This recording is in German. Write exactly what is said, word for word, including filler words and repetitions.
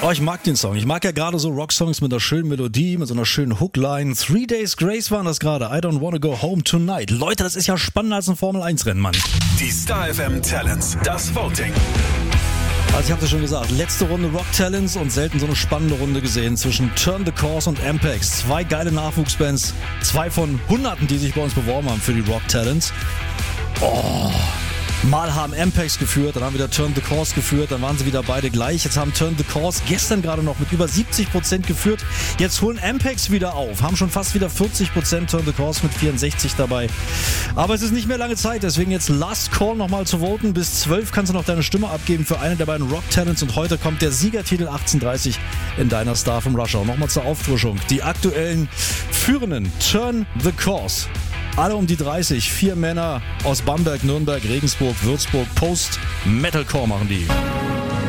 Oh, ich mag den Song. Ich mag ja gerade so Rocksongs mit einer schönen Melodie, mit so einer schönen Hookline. Three Days Grace waren das gerade. I don't wanna go home tonight. Leute, das ist ja spannender als ein Formel eins Rennen, Mann. Die Star F M Talents, das Voting. Also ich hab's ja schon gesagt, letzte Runde Rock Talents und selten so eine spannende Runde gesehen zwischen Turn the Course und Ampex. Zwei geile Nachwuchsbands, zwei von Hunderten, die sich bei uns beworben haben für die Rock Talents. Oh... Mal haben Ampex geführt, dann haben wieder Turn the Course geführt, dann waren sie wieder beide gleich. Jetzt haben Turn the Course gestern gerade noch mit über siebzig Prozent geführt. Jetzt holen Ampex wieder auf, haben schon fast wieder vierzig Prozent, Turn the Course mit vierundsechzig dabei. Aber es ist nicht mehr lange Zeit, deswegen jetzt Last Call nochmal zu voten. Bis zwölf kannst du noch deine Stimme abgeben für einen der beiden Rock Talents und heute kommt der Siegertitel achtzehn dreißig in deiner Star vom Rusher. Und nochmal zur Auffrischung. Die aktuellen Führenden Turn the Course. Alle um die dreißig, vier Männer aus Bamberg, Nürnberg, Regensburg, Würzburg, Post, Metalcore machen die.